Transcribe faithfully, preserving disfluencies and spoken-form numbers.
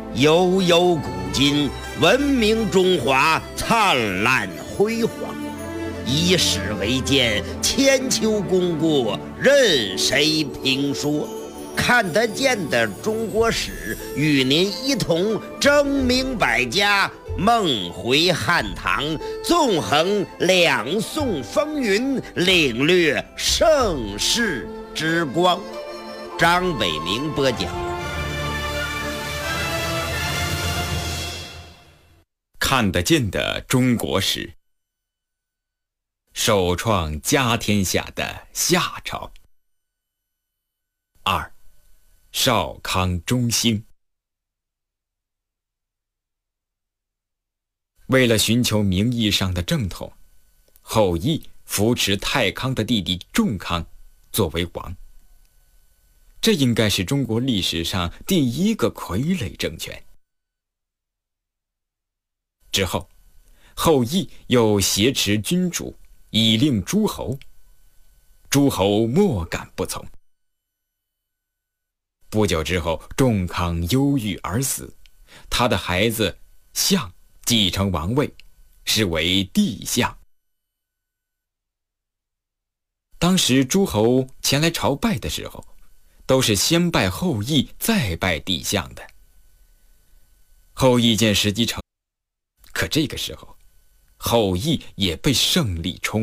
悠悠古今，文明中华灿烂辉煌。以史为鉴，千秋功过任谁评说？看得见的中国史，与您一同争明百家，梦回汉唐，纵横两宋风云，领略盛世之光。张北明播讲。 看得见的中国史，首创家天下的夏朝。二，少康中兴。为了寻求名义上的正统，后羿扶持太康的弟弟仲康作为王。这应该是中国历史上第一个傀儡政权。之后，后羿又挟持君主，以令诸侯，诸侯莫敢不从。不久之后，仲康忧郁而死，他的孩子相继承王位，是为帝相。当时诸侯前来朝拜的时候，都是先拜后羿，再拜帝相的。后羿见时机成，可这个时候，后羿也被胜利冲